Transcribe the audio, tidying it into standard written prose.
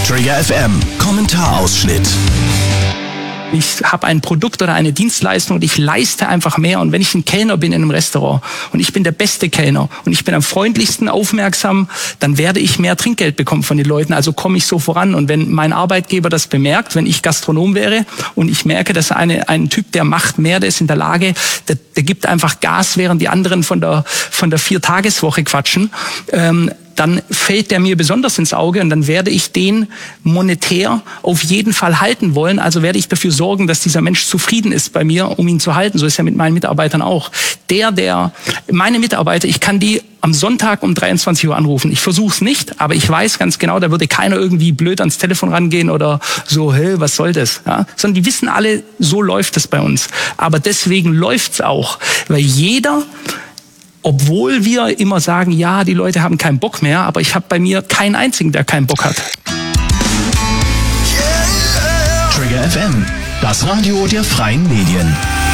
Trigger FM Kommentarausschnitt. Ich habe ein Produkt oder eine Dienstleistung und ich leiste einfach mehr. Und wenn ich ein Kellner bin in einem Restaurant und ich bin der beste Kellner und ich bin am freundlichsten, aufmerksam, dann werde ich mehr Trinkgeld bekommen von den Leuten. Also komme ich so voran. Und wenn mein Arbeitgeber das bemerkt, wenn ich Gastronom wäre und ich merke, dass ein Typ, der macht mehr, der ist in der Lage, der gibt einfach Gas, während die anderen von der 4-Tageswoche quatschen, dann fällt der mir besonders ins Auge und dann werde ich den monetär auf jeden Fall halten wollen. Also werde ich dafür sorgen, dass dieser Mensch zufrieden ist bei mir, um ihn zu halten. So ist ja mit meinen Mitarbeitern auch. Meine Mitarbeiter, ich kann die am Sonntag um 23 Uhr anrufen. Ich versuche es nicht, aber ich weiß ganz genau, da würde keiner irgendwie blöd ans Telefon rangehen oder so, hey, was soll das? Ja? Sondern die wissen alle, so läuft es bei uns. Aber deswegen läuft's auch, weil jeder, obwohl wir immer sagen, ja, die Leute haben keinen Bock mehr, aber ich habe bei mir keinen einzigen, der keinen Bock hat. Trigger FM, das Radio der freien Medien.